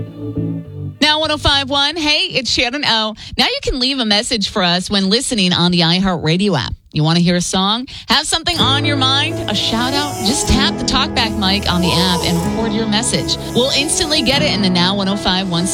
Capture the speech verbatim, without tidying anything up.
Now one oh five point one, hey, it's Shannon O. Now you can leave a message for us when listening on the iHeartRadio app. You want to hear a song? Have something on your mind? A shout out? Just tap the talkback mic on the app and record your message. We'll instantly get it in the Now one oh five point one